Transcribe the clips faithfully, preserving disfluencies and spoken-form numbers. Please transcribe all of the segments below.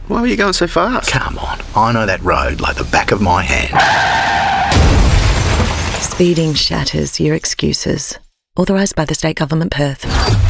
Why were you going so fast? Come on, I know that road like the back of my hand. Speeding shatters your excuses. Authorised by the State Government, Perth.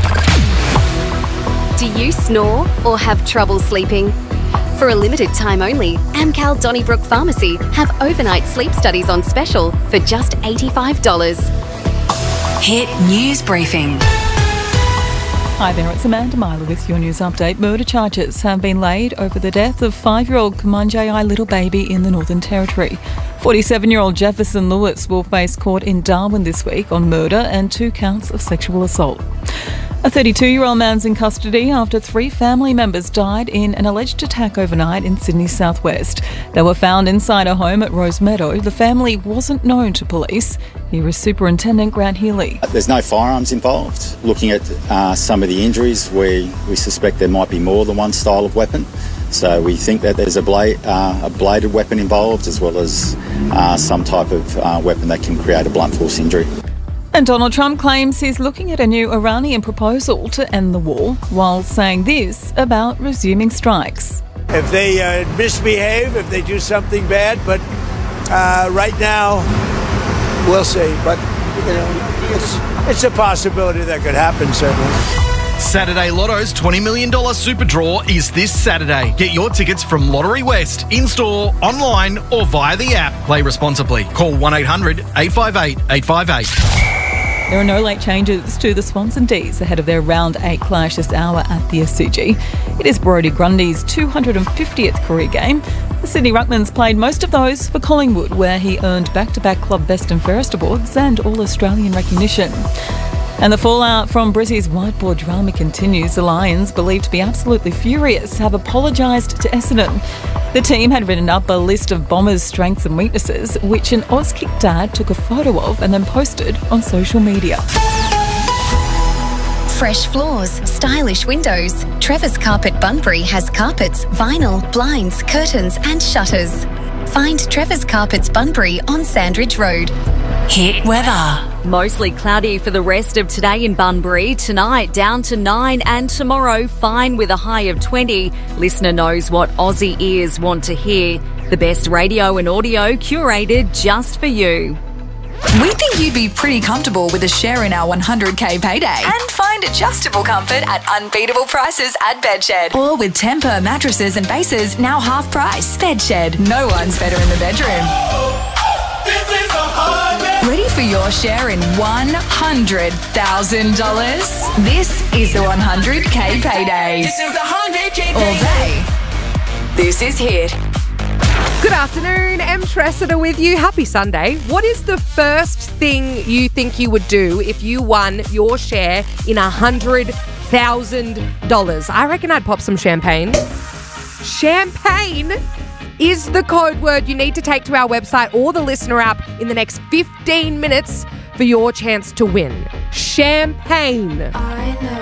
Do you snore or have trouble sleeping? For a limited time only, Amcal Donnybrook Pharmacy have overnight sleep studies on special for just eighty-five dollars. Hit News Briefing. Hi there, it's Amanda Myler with your news update. Murder charges have been laid over the death of five-year-old Kumanjai little baby in the Northern Territory. forty-seven-year-old Jefferson Lewis will face court in Darwin this week on murder and two counts of sexual assault. A thirty-two-year-old man's in custody after three family members died in an alleged attack overnight in Sydney's southwest. They were found inside a home at Rose Meadow. The family wasn't known to police. Here is Superintendent Grant Healy. There's no firearms involved. Looking at uh, some of the injuries, we, we suspect there might be more than one style of weapon. So we think that there's a, blade, uh, a bladed weapon involved, as well as uh, some type of uh, weapon that can create a blunt force injury. And Donald Trump claims he's looking at a new Iranian proposal to end the war, while saying this about resuming strikes. If they uh, misbehave, if they do something bad, but uh, right now, we'll see. But, you know, it's, it's a possibility that could happen, certainly. Saturday Lotto's twenty million dollars Super Draw is this Saturday. Get your tickets from Lottery West, in-store, online or via the app. Play responsibly. Call one eight hundred eight five eight eight five eight. There are no late changes to the Swans and D's ahead of their round eight clash this hour at the S C G. It is Brodie Grundy's two hundred fiftieth career game. The Sydney Ruckman's played most of those for Collingwood, where he earned back-to-back Club Best and Fairest awards and All-Australian recognition. And the fallout from Brizzy's whiteboard drama continues. The Lions, believed to be absolutely furious, have apologised to Essendon. The team had written up a list of Bombers' strengths and weaknesses, which an Auskick dad took a photo of and then posted on social media. Fresh floors, stylish windows. Trevor's Carpet Bunbury has carpets, vinyl, blinds, curtains and shutters. Find Trevor's Carpets Bunbury on Sandridge Road. Hit weather. Mostly cloudy for the rest of today in Bunbury. Tonight down to nine and tomorrow fine with a high of twenty. Listener knows what Aussie ears want to hear. The best radio and audio curated just for you. We think you'd be pretty comfortable with a share in our one hundred K payday. And find adjustable comfort at unbeatable prices at Bedshed. Or with Temper mattresses and bases now half price. Bedshed. No one's better in the bedroom. Ready for your share in one hundred thousand dollars? This is the one hundred K payday. This is the one hundred K payday. All day. This is Hit. Good afternoon, Em Tressida with you. Happy Sunday. What is the first thing you think you would do if you won your share in one hundred thousand dollars? I reckon I'd pop some champagne. Champagne is the code word you need to take to our website or the listener app in the next fifteen minutes for your chance to win. Champagne.